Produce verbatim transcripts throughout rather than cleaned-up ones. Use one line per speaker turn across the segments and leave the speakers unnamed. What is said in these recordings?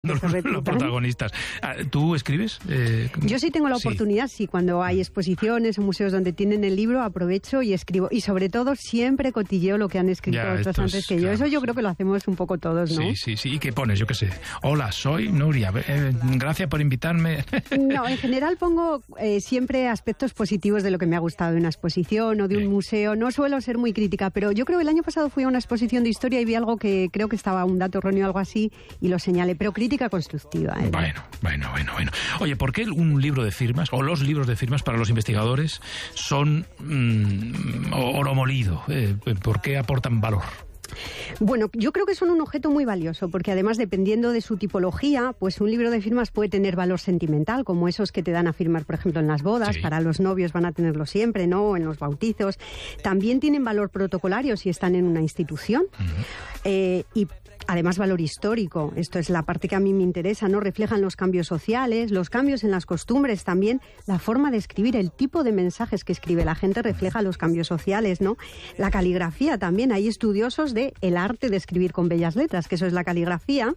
que
los,
se repitan.
Los protagonistas. ¿Tú escribes? Eh,
Yo sí tengo la oportunidad, sí. sí, cuando hay exposiciones o museos donde tienen el libro, aprovecho y escribo. Y sobre todo, siempre cotilleo lo que han escrito ya, otros antes es, que yo. Claro. Eso yo creo que lo hacemos un poco todos, ¿no?
Sí, sí, sí. ¿Y qué pones? Yo qué sé. Hola, soy Nuria. Eh, gracias por invitarme.
No, en general pongo eh, siempre aspectos positivos de lo que me ha gustado de una exposición o de un sí. museo. No suelo ser muy crítica, pero yo creo que el año pasado fui a una exposición de historia y vi algo que creo que estaba un dato erróneo o algo así y lo señalé, pero crítica constructiva. ¿eh?
Bueno, bueno, bueno, bueno. Oye, ¿por qué un libro de firmas o los libros de firmas para los investigadores son mmm, oro molido? Eh, ¿Por qué aportan valor?
Bueno, yo creo que son un objeto muy valioso, porque además, dependiendo de su tipología, pues un libro de firmas puede tener valor sentimental, como esos que te dan a firmar, por ejemplo, en las bodas. Sí. Para los novios van a tenerlo siempre, ¿no? En los bautizos. También tienen valor protocolario si están en una institución. Uh-huh. eh, y además valor histórico, esto es la parte que a mí me interesa, ¿no? Reflejan los cambios sociales, los cambios en las costumbres, también la forma de escribir, el tipo de mensajes que escribe la gente refleja los cambios sociales, ¿no? La caligrafía también, hay estudiosos de el arte de escribir con bellas letras, que eso es la caligrafía.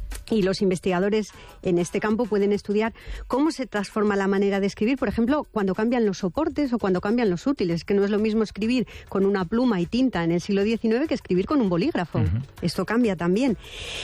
Y los investigadores en este campo pueden estudiar cómo se transforma la manera de escribir, por ejemplo, cuando cambian los soportes o cuando cambian los útiles, que no es lo mismo escribir con una pluma y tinta en el siglo diecinueve que escribir con un bolígrafo. Uh-huh. Esto cambia también.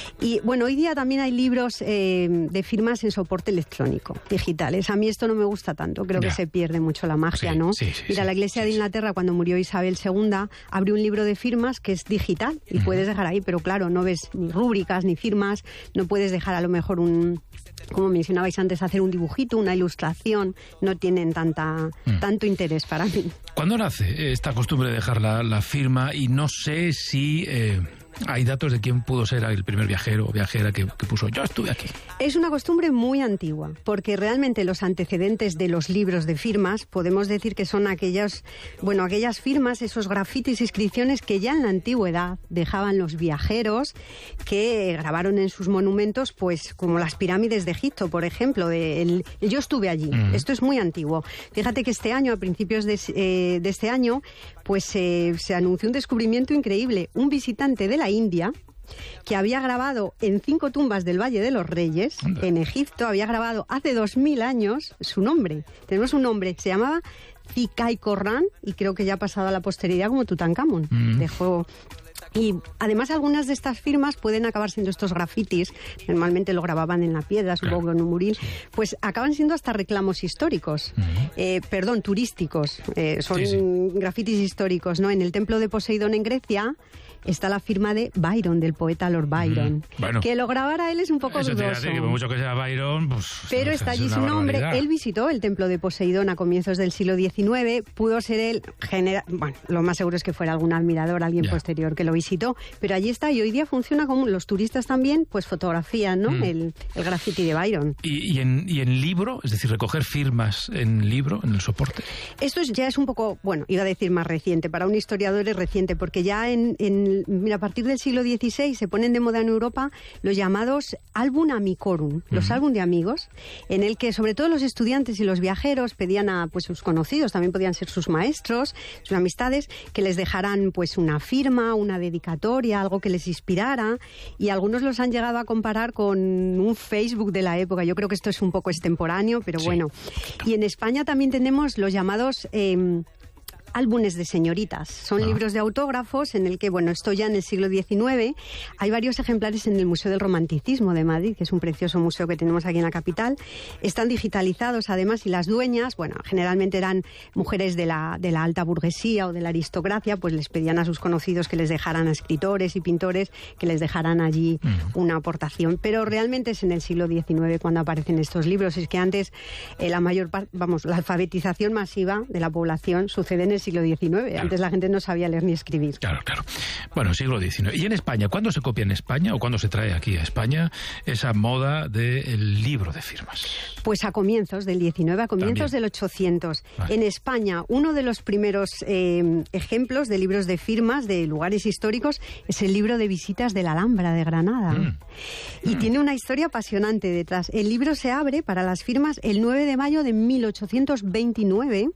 Y bueno, hoy día también hay libros eh, de firmas en soporte electrónico, digitales. A mí esto no me gusta tanto, creo ya. que se pierde mucho la magia, sí, ¿no? Sí, sí, Mira, sí, la Iglesia sí, de Inglaterra, sí. cuando murió Isabel segunda, abrió un libro de firmas que es digital y uh-huh. puedes dejar ahí, pero claro, no ves ni rúbricas ni firmas, no puedes dejar a lo mejor un, como mencionabais antes, hacer un dibujito, una ilustración, no tienen tanta mm. tanto interés para mí.
¿Cuándo nace esta costumbre de dejar la, la firma? Y no sé si eh, hay datos de quién pudo ser el primer viajero o viajera que, que puso yo estuve aquí.
Es una costumbre muy antigua, porque realmente los antecedentes de los libros de firmas podemos decir que son aquellas, bueno, aquellas firmas, esos grafitis, inscripciones que ya en la antigüedad dejaban los viajeros que grabaron en sus monumentos, pues como las pirámides de Egipto, por ejemplo, de el, el yo estuve allí. Uh-huh. Esto es muy antiguo. Fíjate que este año, a principios de, eh, de este año, pues eh, se anunció un descubrimiento increíble. Un visitante de la India que había grabado en cinco tumbas del Valle de los Reyes, en Egipto, había grabado hace dos mil años su nombre. Tenemos un nombre, se llamaba Zikai Corran y creo que ya ha pasado a la posteridad como Tutankamón. Mm. Dejó... Y además algunas de estas firmas pueden acabar siendo estos grafitis, normalmente lo grababan en la piedra, supongo que en un murín, pues acaban siendo hasta reclamos históricos, uh-huh. eh, perdón, turísticos, eh, son sí, sí. grafitis históricos, ¿no? En el templo de Poseidón en Grecia está la firma de Byron, del poeta Lord Byron. Mm, bueno, que lo grabara él es un poco
eso
dudoso.
Te que por mucho que sea Byron, pues...
Pero está allí su nombre. Él visitó el templo de Poseidón a comienzos del siglo diecinueve. Pudo ser él, genera... bueno, lo más seguro es que fuera algún admirador, alguien yeah. posterior que lo visitó. Pero allí está y hoy día funciona como los turistas también, pues fotografían, ¿no? Mm. El, el graffiti de Byron.
¿Y, y, en, ¿Y en libro? Es decir, recoger firmas en libro, en el soporte.
Esto es, ya es un poco, bueno, iba a decir más reciente. Para un historiador es reciente, porque ya en... en mira, a partir del siglo dieciséis se ponen de moda en Europa los llamados álbum amicorum, los uh-huh. álbum de amigos, en el que sobre todo los estudiantes y los viajeros pedían a pues sus conocidos, también podían ser sus maestros, sus amistades, que les dejaran pues una firma, una dedicatoria, algo que les inspirara, y algunos los han llegado a comparar con un Facebook de la época. Yo creo que esto es un poco extemporáneo, pero sí. bueno. Y en España también tenemos los llamados... Eh, álbumes de señoritas. Son ah. libros de autógrafos en el que, bueno, esto ya en el siglo diecinueve, hay varios ejemplares en el Museo del Romanticismo de Madrid, que es un precioso museo que tenemos aquí en la capital. Están digitalizados además y las dueñas, bueno, generalmente eran mujeres de la, de la alta burguesía o de la aristocracia, pues les pedían a sus conocidos que les dejaran a escritores y pintores, que les dejaran allí mm. una aportación. Pero realmente es en el siglo diecinueve cuando aparecen estos libros. Es que antes eh, la mayor parte, vamos, la alfabetización masiva de la población sucede en el siglo diecinueve. Claro. Antes la gente no sabía leer ni escribir.
Claro, claro. Bueno, siglo diecinueve. ¿Y en España? ¿Cuándo se copia en España o cuándo se trae aquí a España esa moda del libro de firmas?
Pues a comienzos del diecinueve, a comienzos También. del ochocientos. Vale. En España, uno de los primeros eh, ejemplos de libros de firmas de lugares históricos es el libro de visitas de la Alhambra de Granada. Mm. Y mm. tiene una historia apasionante detrás. El libro se abre para las firmas el nueve de mayo de mil ochocientos veintinueve.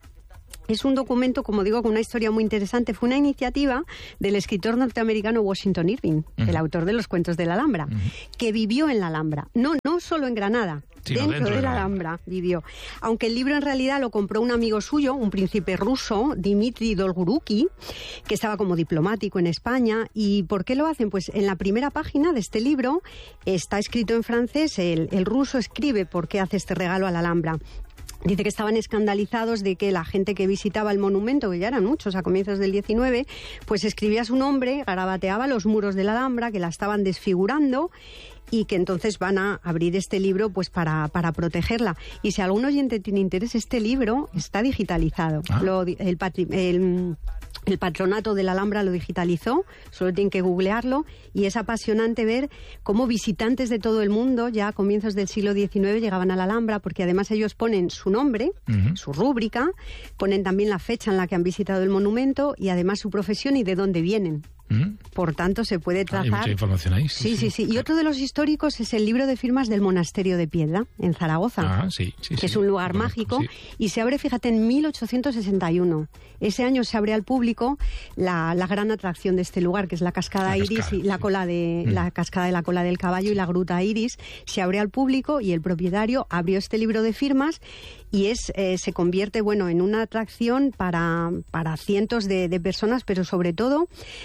Es un documento, como digo, con una historia muy interesante. Fue una iniciativa del escritor norteamericano Washington Irving, uh-huh. el autor de los cuentos de la Alhambra, uh-huh. que vivió en la Alhambra. No, no solo en Granada. Sí, dentro, dentro de la Alhambra vivió. Aunque el libro en realidad lo compró un amigo suyo, un príncipe ruso, Dmitri Dolgoruki, que estaba como diplomático en España. ¿Y por qué lo hacen? Pues en la primera página de este libro está escrito en francés, el, el ruso escribe por qué hace este regalo a la Alhambra. Dice que estaban escandalizados de que la gente que visitaba el monumento, que ya eran muchos a comienzos del diecinueve, pues escribía su nombre, garabateaba los muros de la Alhambra, que la estaban desfigurando, y que entonces van a abrir este libro pues para, para protegerla. Y si algún oyente tiene interés, este libro está digitalizado. Ah. Lo, el, patri, el, el patronato de la Alhambra lo digitalizó, solo tienen que googlearlo, y es apasionante ver cómo visitantes de todo el mundo, ya a comienzos del siglo diecinueve, llegaban a la Alhambra, porque además ellos ponen su nombre, uh-huh. su rúbrica, ponen también la fecha en la que han visitado el monumento y además su profesión y de dónde vienen. Por tanto, se puede trazar...
Hay mucha información ahí.
Sí, sí, sí. sí. Y otro de los históricos es el libro de firmas del Monasterio de Piedra, en Zaragoza.
Ah, sí, sí,
que
sí,
es un lugar mágico. Sí. Y se abre, fíjate, en mil ochocientos sesenta y uno. Ese año se abre al público la, la gran atracción de este lugar, que es la Cascada la Iris cascada, y la sí. cola de... Mm. la cascada de la cola del caballo y la gruta Iris. Se abre al público y el propietario abrió este libro de firmas y es eh, se convierte, bueno, en una atracción para, para cientos de, de personas, pero sobre todo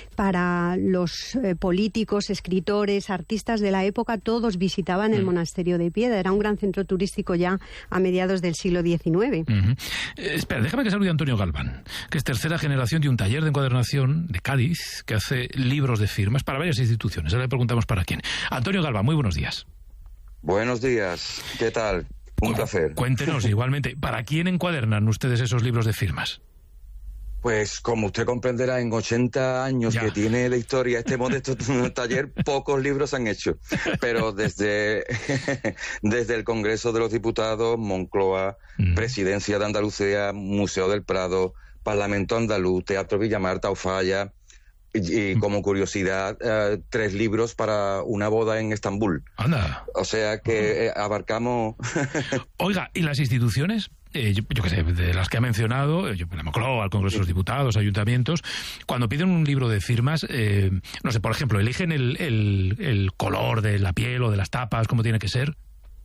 para los eh, políticos, escritores, artistas de la época. Todos visitaban el mm. Monasterio de Piedra. Era un gran centro turístico ya a mediados del siglo diecinueve.
Uh-huh. Eh, espera, déjame que salude a Antonio Galván, que es tercera generación de un taller de encuadernación de Cádiz, que hace libros de firmas para varias instituciones. Ahora le preguntamos para quién. Antonio Galván, muy buenos días.
Buenos días, ¿qué tal? Un Cu- placer.
Cuéntenos, igualmente, ¿para quién encuadernan ustedes esos libros de firmas?
Pues como usted comprenderá, en ochenta años ya. que tiene de historia este modesto taller, pocos libros han hecho. Pero desde, desde el Congreso de los Diputados, Moncloa, mm. Presidencia de Andalucía, Museo del Prado, Parlamento Andaluz, Teatro Villamarta, Ofaya, y, y como curiosidad, uh, tres libros para una boda en Estambul.
Anda.
O sea que eh, abarcamos...
Oiga, ¿y las instituciones? Eh, yo, yo qué sé, de las que ha mencionado, yo, la Moncloa, el Congreso de los Diputados, ayuntamientos, cuando piden un libro de firmas, eh, no sé, por ejemplo, eligen el, el, el color de la piel o de las tapas, ¿cómo tiene que ser?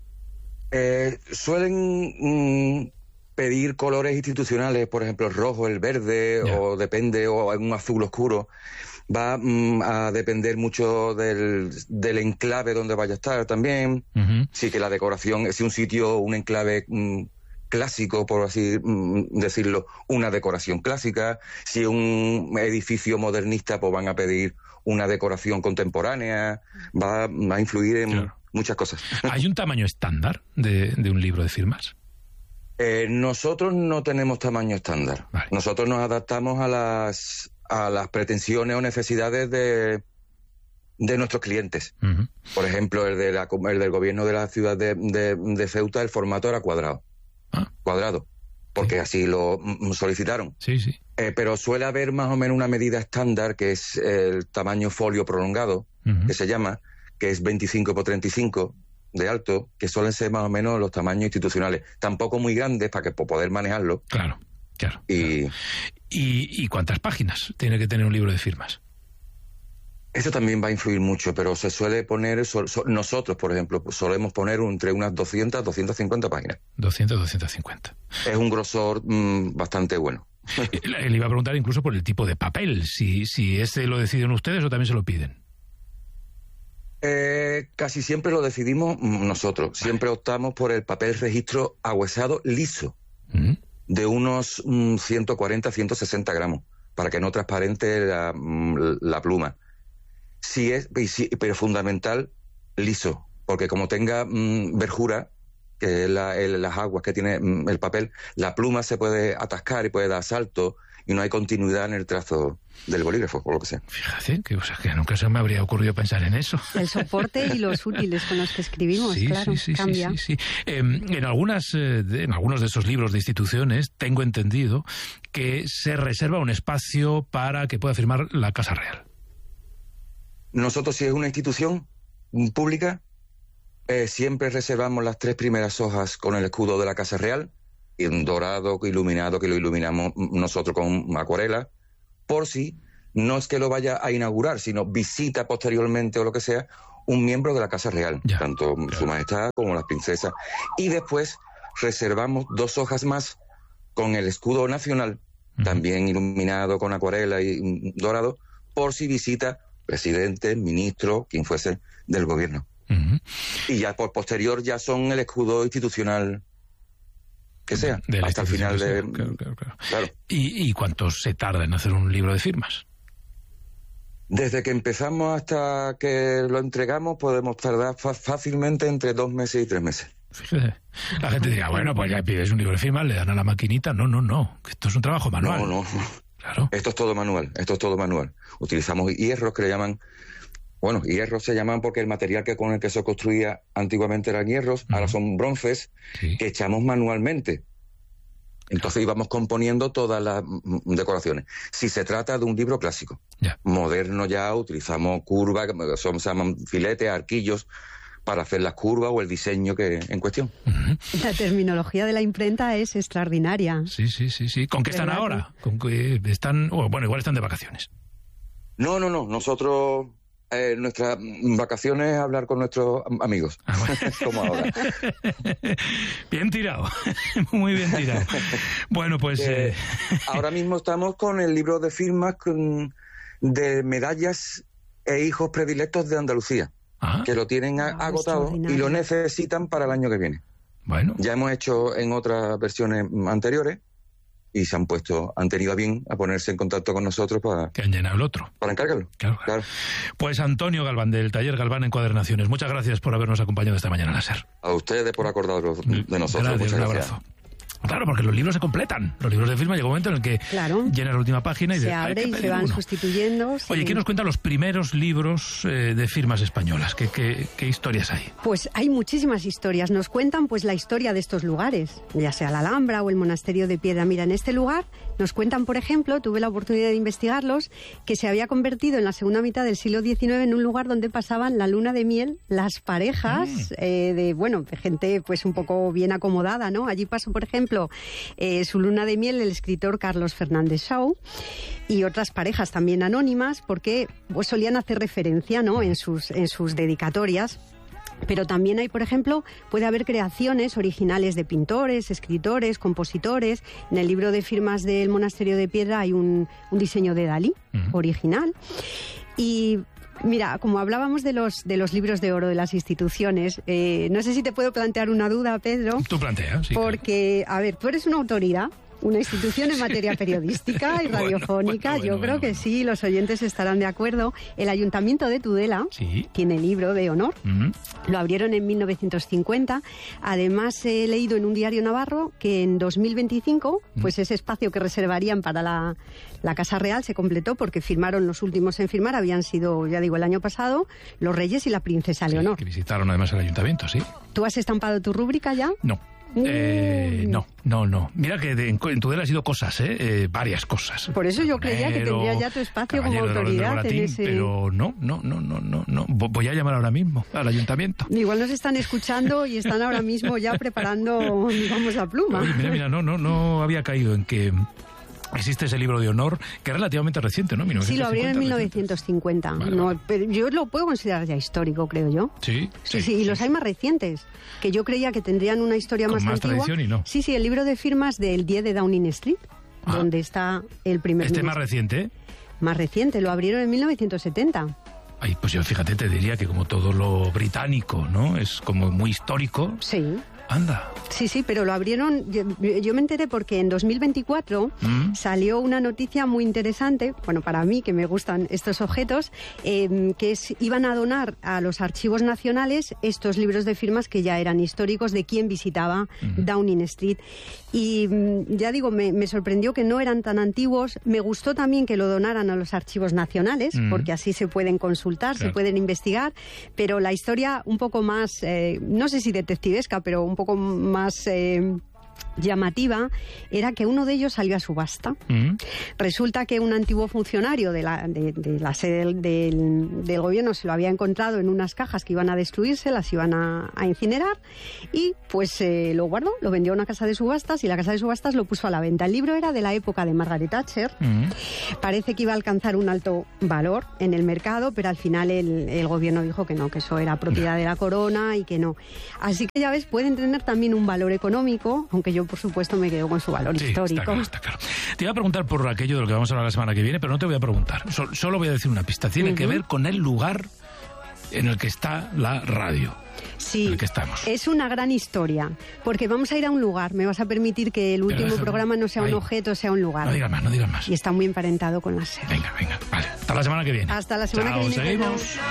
Eh, suelen... Mm, pedir colores institucionales, por ejemplo, el rojo, el verde, yeah. o depende, o un azul oscuro. Va mm, a depender mucho del, del enclave donde vaya a estar también. Uh-huh. Sí, que la decoración, si un sitio, un enclave mm, clásico, por así mm, decirlo, una decoración clásica. Si un edificio modernista, pues van a pedir una decoración contemporánea. Va, va a influir en claro. muchas cosas.
¿Hay un tamaño estándar de, de un libro de firmas?
Eh, nosotros no tenemos tamaño estándar. Vale. Nosotros nos adaptamos a las a las pretensiones o necesidades de, de nuestros clientes. Uh-huh. Por ejemplo, el, de la, el del gobierno de la ciudad de, de, de Ceuta, el formato era cuadrado. ¿Ah? Cuadrado. Porque sí. así lo mm, solicitaron.
Sí, sí.
Eh, pero suele haber más o menos una medida estándar, que es el tamaño folio prolongado, uh-huh. que se llama, que es veinticinco por treinta y cinco de alto, que suelen ser más o menos los tamaños institucionales, tampoco muy grandes para que para poder manejarlo.
Claro, claro.
Y,
claro. ¿Y, y cuántas páginas tiene que tener un libro de firmas?
Eso también va a influir mucho, pero se suele poner, so, so, nosotros, por ejemplo, solemos poner entre unas doscientas, doscientas cincuenta páginas.
doscientas, doscientas cincuenta.
Es un grosor mmm, bastante bueno.
Le iba a preguntar incluso por el tipo de papel, si, si este lo deciden ustedes o también se lo piden.
Eh, casi siempre lo decidimos nosotros. Vale. Siempre optamos por el papel registro ahuesado liso, ¿Mm? de unos mm, ciento cuarenta, ciento sesenta gramos, para que no transparente la, la pluma. Si es, pero fundamental, liso, porque como tenga mm, verjura, que es la, el, las aguas que tiene mm, el papel, la pluma se puede atascar y puede dar salto, y no hay continuidad en el trazo del bolígrafo, o lo que sea.
Fíjate, que, o sea, que nunca se me habría ocurrido pensar en eso.
El soporte y los útiles con los que escribimos,
sí,
claro,
sí, sí,
cambia.
Sí, sí, sí. Eh, en, algunas, eh, de, en algunos de esos libros de instituciones tengo entendido que se reserva un espacio para que pueda firmar la Casa Real.
Nosotros, si es una institución pública, eh, siempre reservamos las tres primeras hojas con el escudo de la Casa Real, dorado, iluminado, que lo iluminamos nosotros con acuarela, por si no es que lo vaya a inaugurar, sino visita posteriormente o lo que sea un miembro de la Casa Real, ya, tanto claro. Su Majestad como las princesas. Y después reservamos dos hojas más con el escudo nacional, uh-huh. también iluminado con acuarela y dorado, por si visita presidente, ministro, quien fuese del gobierno. Uh-huh. Y ya por posterior ya son el escudo institucional que sea, de hasta el final de...
Claro, claro, claro. Claro. ¿Y, ¿Y cuánto se tarda en hacer un libro de firmas?
Desde que empezamos hasta que lo entregamos podemos tardar fácilmente entre dos meses y tres meses.
Fíjate. La gente dirá, bueno, pues ya pides un libro de firmas, le dan a la maquinita. No, no, no. Esto es un trabajo manual.
No, no.
Claro.
Esto es todo manual. Esto es todo manual. Utilizamos hierros que le llaman... Bueno, hierros se llaman porque el material que con el que se construía antiguamente eran hierros, uh-huh. ahora son bronces, sí. que echamos manualmente. Entonces íbamos componiendo todas las decoraciones. Si se trata de un libro clásico, ya. moderno ya, utilizamos curvas, son, se llaman filetes, arquillos, para hacer las curvas o el diseño que en cuestión.
Uh-huh. La terminología de la imprenta es extraordinaria.
Sí, sí, sí, sí. ¿Con qué están ahora? ¿Con qué están? Oh, bueno, igual están de vacaciones.
No, no, no. Nosotros... Eh, nuestras vacaciones es hablar con nuestros amigos, ah, bueno. como ahora.
Bien tirado, muy bien tirado. Bueno, pues...
Eh,
eh...
ahora mismo estamos con el libro de firmas con, de medallas e hijos predilectos de Andalucía, ah. que lo tienen a, ah, agotado y lo necesitan para el año que viene.
Bueno.
Ya hemos hecho en otras versiones anteriores y se han puesto, han tenido a bien a ponerse en contacto con nosotros para...
Que han llenado el otro.
Para encargarlo.
Claro, claro. Pues Antonio Galván, del taller Galván Encuadernaciones, muchas gracias por habernos acompañado esta mañana en la SER.
A ustedes por acordaros de nosotros.
Gracias,
muchas
un
gracias.
abrazo. Claro, porque los libros se completan. Los libros de firma llega un momento en el que
claro.
llenas la última página y
se
de,
abre y se van uno. sustituyendo.
Oye, sí. ¿Quién nos cuenta los primeros libros eh, de firmas españolas? ¿Qué, qué, ¿Qué historias hay?
Pues hay muchísimas historias. Nos cuentan pues la historia de estos lugares, ya sea la Alhambra o el Monasterio de Piedra. Mira, en este lugar nos cuentan, por ejemplo, tuve la oportunidad de investigarlos, que se había convertido en la segunda mitad del siglo diecinueve en un lugar donde pasaban la luna de miel las parejas mm. eh, de, bueno, de gente pues un poco bien acomodada, ¿no? Allí pasó, por ejemplo... Eh, su luna de miel el escritor Carlos Fernández Shaw y otras parejas también anónimas porque pues, solían hacer referencia, ¿no? en sus, en sus dedicatorias. Pero también hay, por ejemplo, puede haber creaciones originales de pintores, escritores, compositores. En el libro de firmas del Monasterio de Piedra hay un, un diseño de Dalí uh-huh. original. Y... Mira, como hablábamos de los de los libros de oro de las instituciones, eh, no sé si te puedo plantear una duda, Pedro.
Tú planteas, sí.
Porque, a ver, tú eres una autoridad, una institución en materia periodística y radiofónica. Bueno, bueno, Yo bueno, creo bueno. que sí, los oyentes estarán de acuerdo. El Ayuntamiento de Tudela sí. tiene libro de honor. Uh-huh. Lo abrieron en mil novecientos cincuenta. Además, he leído en un diario navarro que en dos mil veinticinco, uh-huh. pues ese espacio que reservarían para la, la Casa Real se completó porque firmaron los últimos en firmar. Habían sido, ya digo, el año pasado, los reyes y la princesa
sí,
Leonor.
Que visitaron además el ayuntamiento, sí.
¿Tú has estampado tu rúbrica ya?
No. Eh, no, no, no. Mira que de, en, en Tudela ha sido cosas, ¿eh? eh varias cosas.
Por eso yo creía que tendría ya tu espacio como autoridad Latín, en ese...
Pero no, no, no, no, no, no. Voy a llamar ahora mismo al ayuntamiento.
Igual nos están escuchando y están ahora mismo ya preparando, digamos, la pluma.
Oye, mira, mira, no, no, no había caído en que... Existe ese libro de honor, que es relativamente reciente, ¿no?
Sí, lo abrieron en mil novecientos cincuenta. Vale, no, vale. Pero yo lo puedo considerar ya histórico, creo yo.
Sí,
sí, sí. sí y sí, los sí. hay más recientes, que yo creía que tendrían una historia
Con
más,
más
antigua.
Tradición y no.
Sí, sí, el libro de firmas del diez de Downing Street, ah. donde está el primer...
¿Este
ministro.
más reciente? ¿eh?
Más reciente, lo abrieron en mil novecientos setenta.
Ay, pues yo fíjate, te diría que como todo lo británico, ¿no? Es como muy histórico.
Sí.
Anda.
Sí, sí, pero lo abrieron, yo, yo me enteré porque en dos mil veinticuatro ¿Mm? salió una noticia muy interesante, bueno, para mí, que me gustan estos objetos, eh, que es, iban a donar a los archivos nacionales estos libros de firmas que ya eran históricos de quien visitaba uh-huh. Downing Street. Y ya digo, me, me sorprendió que no eran tan antiguos. Me gustó también que lo donaran a los archivos nacionales, uh-huh. porque así se pueden consultar, claro. se pueden investigar, pero la historia un poco más, eh, no sé si detectivesca, pero un poco más... Eh, llamativa era que uno de ellos salió a subasta. Mm. Resulta que un antiguo funcionario de la, de, de la sede del, del, del gobierno se lo había encontrado en unas cajas que iban a destruirse, las iban a, a incinerar, y pues eh, lo guardó, lo vendió a una casa de subastas y la casa de subastas lo puso a la venta. El libro era de la época de Margaret Thatcher. Mm. Parece que iba a alcanzar un alto valor en el mercado, pero al final el, el gobierno dijo que no, que eso era propiedad de la corona y que no. Así que ya ves, pueden tener también un valor económico, aunque yo por supuesto me quedo con su valor sí, histórico.
Está claro, está claro. Te iba a preguntar por aquello de lo que vamos a hablar la semana que viene, pero no te voy a preguntar. So, solo voy a decir una pista. Tiene uh-huh. que ver con el lugar en el que está la radio.
Sí,
en el que estamos.
Es una gran historia, porque vamos a ir a un lugar. Me vas a permitir que el último déjame, programa no sea ahí. un objeto, sea un lugar.
No digas más, no digas más.
Y está muy emparentado con la serie.
Venga, venga, vale. Hasta la semana que viene.
Hasta la semana
Chao,
que viene.
Seguimos.